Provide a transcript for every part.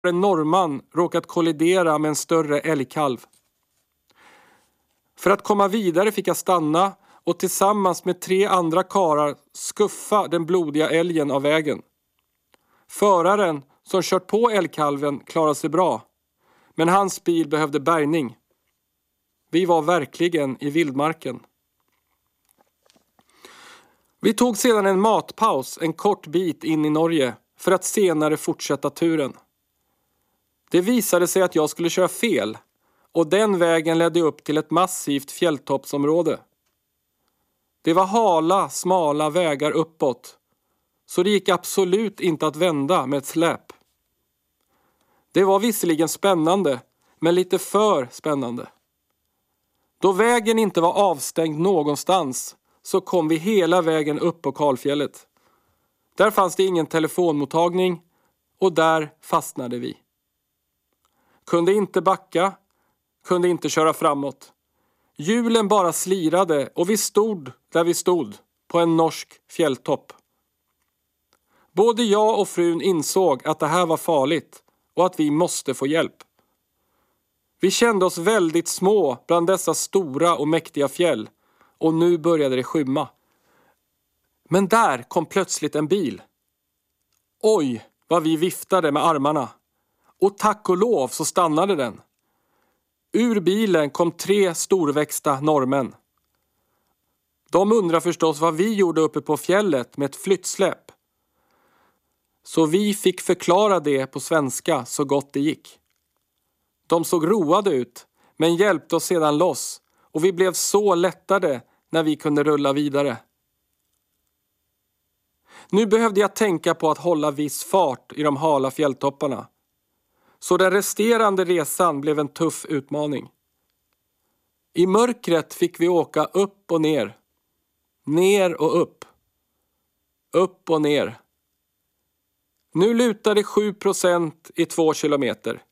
en norrman råkat kollidera med en större älgkalv. För att komma vidare fick jag stanna och tillsammans med 3 andra karar skuffa den blodiga älgen av vägen. Föraren som kört på älgkalven klarade sig bra, men hans bil behövde bärgning. Vi var verkligen i vildmarken. Vi tog sedan en matpaus en kort bit in i Norge för att senare fortsätta turen. Det visade sig att jag skulle köra fel och den vägen ledde upp till ett massivt fjälltoppsområde. Det var hala, smala vägar uppåt, så det gick absolut inte att vända med ett släp. Det var visserligen spännande, men lite för spännande. Då vägen inte var avstängd någonstans så kom vi hela vägen upp på kalfjället. Där fanns det ingen telefonmottagning och där fastnade vi. Kunde inte backa, kunde inte köra framåt. Hjulen bara slirade och vi stod där vi stod på en norsk fjälltopp. Både jag och frun insåg att det här var farligt och att vi måste få hjälp. Vi kände oss väldigt små bland dessa stora och mäktiga fjäll och nu började det skymma. Men där kom plötsligt en bil. Oj, vad vi viftade med armarna. Och tack och lov så stannade den. Ur bilen kom 3 storväxta norrmän. De undrar förstås vad vi gjorde uppe på fjället med ett flyttsläpp. Så vi fick förklara det på svenska så gott det gick. De såg roade ut men hjälpte oss sedan loss och vi blev så lättade när vi kunde rulla vidare. Nu behövde jag tänka på att hålla viss fart i de hala fjälltopparna. Så den resterande resan blev en tuff utmaning. I mörkret fick vi åka upp och ner. Ner och upp. Upp och ner. Nu lutade 7% i 2 kilometer.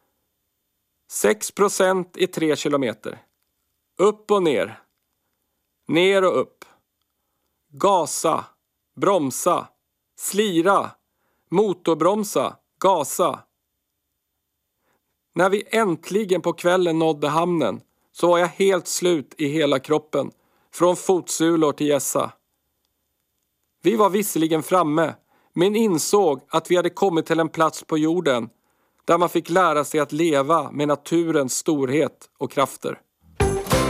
6% i 3 kilometer. Upp och ner. Ner och upp. Gasa. Bromsa. Slira. Motorbromsa. Gasa. När vi äntligen på kvällen nådde hamnen så var jag helt slut i hela kroppen. Från fotsulor till gässa. Vi var visserligen framme men insåg att vi hade kommit till en plats på jorden där man fick lära sig att leva med naturens storhet och krafter.